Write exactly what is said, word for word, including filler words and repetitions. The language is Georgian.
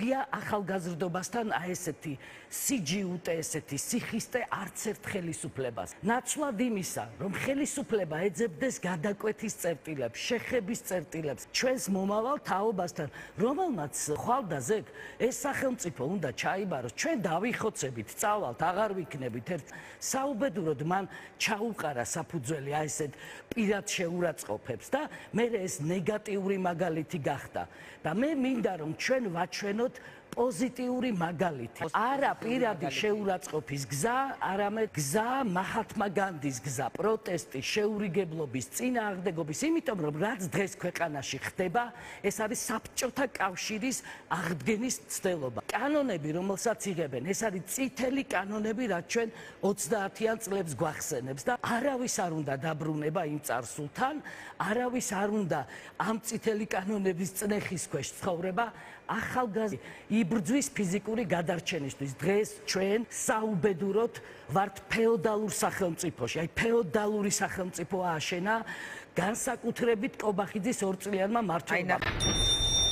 მართალია ახალგაზრდობასთან აი ესეთი სიჯიუტე, ესეთი სიხისტე არც ერთ ხელისუფლებას. ნაცვლად იმისა, რომ ხელისუფლება ეძებდეს გადაკვეთის წერტილებს, შეხების წერტილებს, ჩვენს მომავალ თაობასთან, რომელმაც ხვალდაზე ეს სახელმწიფო უნდა ჩაიბაროს, ჩვენ დავიხოცებით, წავალთ, აღარ ვიქნებით ერთ საუბედუროდ მან ჩაუყარა საფუძველი აი ესეთ პირად შეურაცხყოფებს და მე ეს ნეგატიური მაგალითი გახდა და მე მინდა რომ ჩვენ ვაჩვენოთ პოზიტიური მაგალითი. არა პირადი შეურაცხყოფის გზა, არამედ გზა მაჰათმა განდის გზა, პროტესტის, შეურიგებლობის, წინააღმდეგობის, იმიტომ რომ რაც დღეს ქვეყანაში ხდება, ეს არის საბჭოთა კავშირის აღდგენის ცდელობა. კანონები, რომელსაც იღებენ, ეს არის წითელი კანონები, რაც ჩვენ ოცდაათიან წლებს გვახსენებს და არავის არ უნდა დაბრუნება იმ წარსულთან, არავის არ უნდა ამ წითელი კანონების წნეხის ქვეშ ცხოვრება. ახალგაზრდა იბრძვის ფიზიკური გადარჩენისთვის. დღეს ჩვენ საუბედუროდ ვართ ფეოდალურ სახელმწიფოში. აი ფეოდალური სახელმწიფო ააშენა განსაკუთრებით კობახიძის ორწლიანმა მმართველმა.